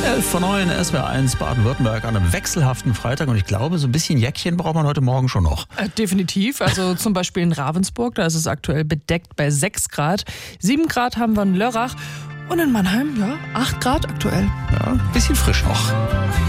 11:09 SWR1 Baden-Württemberg an einem wechselhaften Freitag. Und ich glaube, so ein bisschen Jäckchen braucht man heute Morgen schon noch. Definitiv. Also zum Beispiel in Ravensburg, da ist es aktuell bedeckt bei 6 Grad. 7 Grad haben wir in Lörrach. Und in Mannheim, 8 Grad aktuell. Ja, ein bisschen frisch noch.